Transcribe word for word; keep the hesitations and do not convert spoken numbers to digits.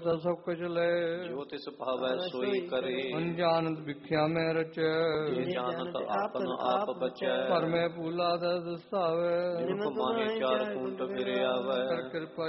ਸਭ ਕੁਛ ਲੈ ਜੋ ਤਿਸ ਭਾਵੈ ਸੋਈ ਕਰੇ। ਅਨਜਾਨਤ ਵਿਖਿਆ ਮੈਂ ਰਚੈ ਜੇ ਜਾਣਤ ਆਪਨ ਆਪ ਬਚੈ। ਪਰ ਮੈਂ ਭੂਲਾ ਦਾ ਦਸਾਵੇ ਨਿਮਕ ਮਾਹੇ ਚਾਰ ਕੁੰਟ ਫਿਰ ਆਵੈ। ਕਿਰਪਾ